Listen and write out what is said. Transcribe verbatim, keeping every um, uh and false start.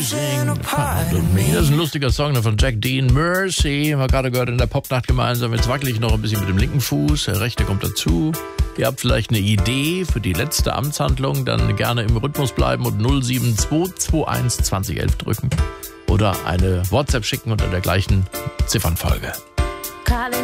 Losing Part of Me. Das ist ein lustiger Song von Jack Dean, Mercy. Haben wir gerade gehört in der Popnacht gemeinsam. Jetzt wackel ich noch ein bisschen mit dem linken Fuß, der rechte kommt dazu. Ihr habt vielleicht eine Idee für die letzte Amtshandlung, dann gerne im Rhythmus bleiben und null sieben zwei zwei eins zwanzig elf drücken. Oder eine WhatsApp schicken unter der gleichen Ziffernfolge.